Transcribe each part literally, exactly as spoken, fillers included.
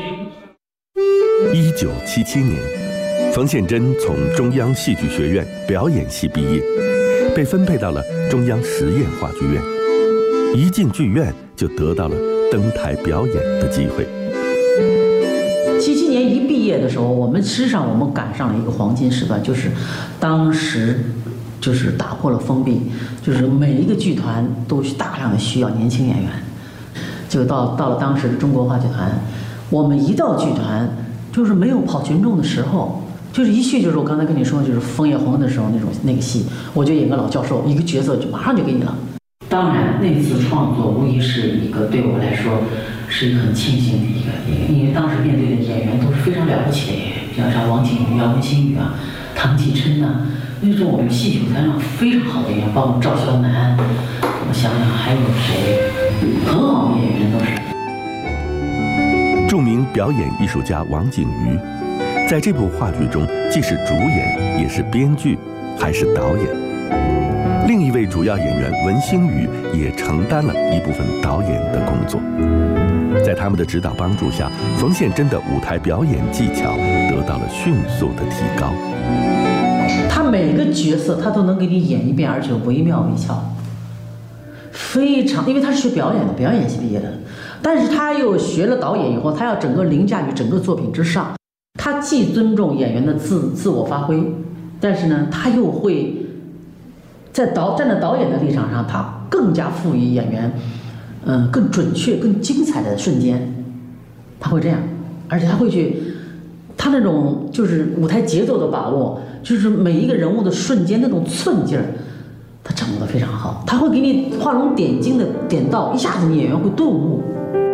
一九七七年，冯宪珍从中央戏剧学院表演系毕业，被分配到了中央实验话剧院。一进剧院就得到了登台表演的机会。 七七年一毕业的时候，我们实际上我们赶上了一个黄金时段，就是当时就是打破了封闭，就是每一个剧团都大量的需要年轻演员。就到到了当时的中国话剧团，我们一到剧团就是没有跑群众的时候，就是一去就是我刚才跟你说，就是枫叶红的时候那种那个戏，我就演个老教授，一个角色就马上就给你了。当然，那次创作无疑是一个对我来说是一个很庆幸的一个一个，因为当时面对的演员都是非常了不起的演员，像像王景瑜啊、温馨宇啊、唐继琛呐，那时候我们戏曲舞台上非常好的演员，包括赵肖南，我想想还有谁，很好的演员都是。 著名表演艺术家王景瑜，在这部话剧中既是主演，也是编剧，还是导演。另一位主要演员文星宇也承担了一部分导演的工作。在他们的指导帮助下，冯宪珍的舞台表演技巧得到了迅速的提高。 他每个角色他都能给你演一遍，而且惟妙惟肖，非常，因为他是学表演的，表演系毕业的，但是他又学了导演以后，他要整个凌驾于整个作品之上。他既尊重演员的自自我发挥，但是呢，他又会在导站在导演的立场上，他更加赋予演员，嗯，更准确、更精彩的瞬间，他会这样，而且他会去，他那种就是舞台节奏的把握，就是每一个人物的瞬间那种寸劲儿，他掌握得非常好。他会给你画龙点睛的点到，一下子你演员会顿悟。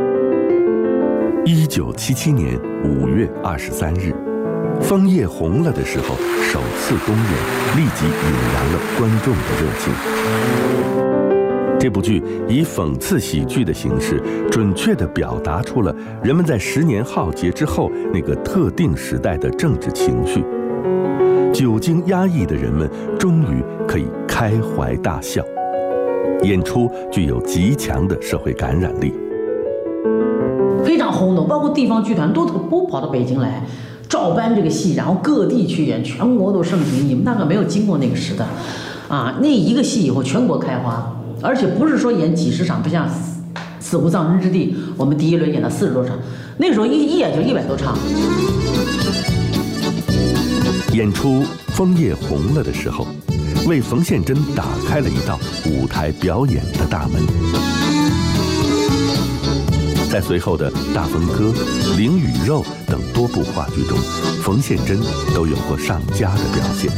一九七七年五月二十三日，枫叶红了的时候，首次公演，立即引燃了观众的热情。这部剧以讽刺喜剧的形式，准确地表达出了人们在十年浩劫之后那个特定时代的政治情绪。久经压抑的人们终于可以开怀大笑，演出具有极强的社会感染力， 非常轰动，包括地方剧团都都跑到北京来照搬这个戏，然后各地去演，全国都盛行。你们大概没有经过那个时代，啊，那一个戏以后全国开花，而且不是说演几十场，不像《死无葬身之地》，我们第一轮演了四十多场，那个时候一一演就一百多场。 演出《枫叶红了》的时候，为冯宪珍打开了一道舞台表演的大门。在随后的《大风歌》《灵与肉》等多部话剧中，冯宪珍都有过上佳的表现。